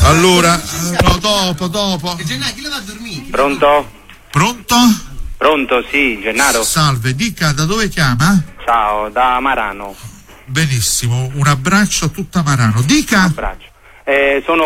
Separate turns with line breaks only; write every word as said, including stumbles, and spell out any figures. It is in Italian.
Allora, no, dopo, dopo.
Gennaro, chi le va a dormire?
Pronto?
Pronto?
Pronto, sì, Gennaro.
Salve, dica, da dove chiama?
Ciao, da Marano.
Benissimo, un abbraccio a tutta Marano. Dica.
Un abbraccio. Eh, sono